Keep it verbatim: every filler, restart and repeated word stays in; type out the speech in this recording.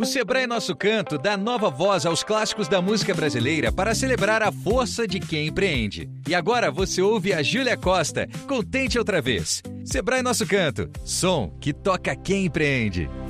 O Sebrae Nosso Canto dá nova voz aos clássicos da música brasileira para celebrar a força de quem empreende. E agora você ouve a Júlia Costa com Tente Outra Vez. Sebrae Nosso Canto, som que toca quem empreende.